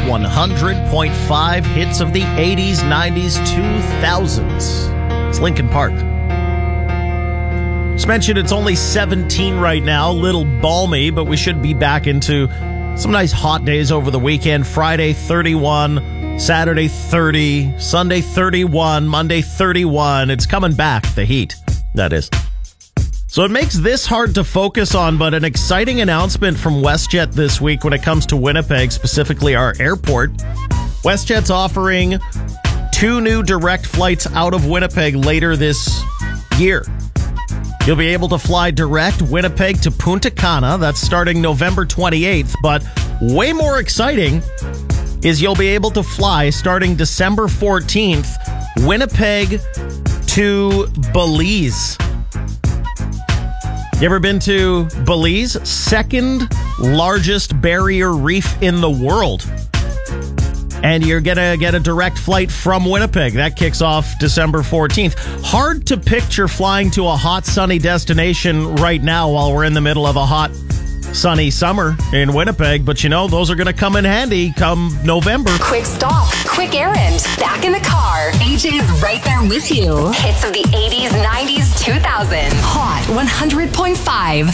100.5 hits of the 80s, 90s, 2000s. It's Lincoln Park. Just mentioned it's only 17 right now, a little balmy, but we should be back into some nice hot days over the weekend. Friday, 31, Saturday, 30, Sunday, 31, Monday, 31. It's coming back, the heat, that is. So it makes this hard to focus on, but an exciting announcement from WestJet this week when it comes to Winnipeg, specifically our airport. WestJet's offering 2 new direct flights out of Winnipeg later this year. You'll be able to fly direct Winnipeg to Punta Cana. That's starting November 28th. But way more exciting is you'll be able to fly starting December 14th, Winnipeg to Belize. You ever been to Belize? Second largest barrier reef in the world. And you're going to get a direct flight from Winnipeg. That kicks off December 14th. Hard to picture flying to a hot, sunny destination right now while we're in the middle of a hot, sunny summer in Winnipeg. But, those are going to come in handy come November. Quick stop. Quick errand. Back in the car. AJ's right there with you. Hits of the 80s, 90s, 2000s. Hot 100.5.